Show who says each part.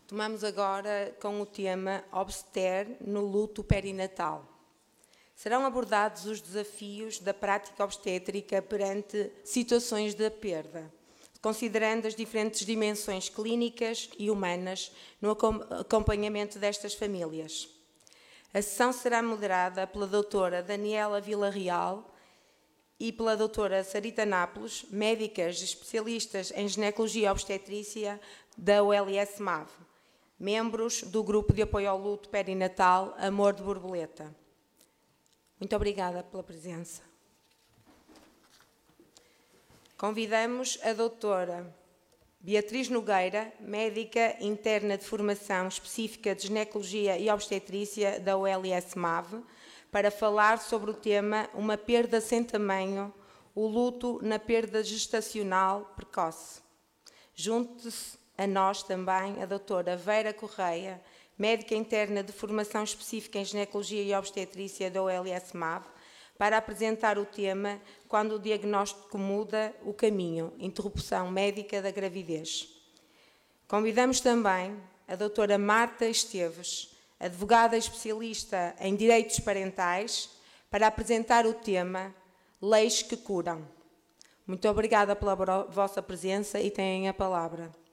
Speaker 1: Tomamos agora com o tema Obster no luto perinatal. Serão abordados os desafios da prática obstétrica perante situações de perda, considerando as diferentes dimensões clínicas e humanas no acompanhamento destas famílias. A sessão será moderada pela doutora Daniela Villarreal e pela doutora Sarita Nápoles, médicas especialistas em ginecologia e obstetrícia da OLS-MAV, membros do Grupo de Apoio ao Luto Perinatal Amor de Borboleta. Muito obrigada pela presença. Convidamos a doutora Beatriz Nogueira, médica interna de formação específica de ginecologia e obstetrícia da OLS-MAV, para falar sobre o tema Uma perda sem tamanho, o luto na perda gestacional precoce. Junte-se a nós também a doutora Vera Correia, médica interna de formação específica em ginecologia e obstetrícia da OLS-MAV, para apresentar o tema Quando o diagnóstico muda o caminho, interrupção médica da gravidez. Convidamos também a doutora Marta Esteves, advogada especialista em direitos parentais, para apresentar o tema Leis que Curam. Muito obrigada pela vossa presença e têm a palavra.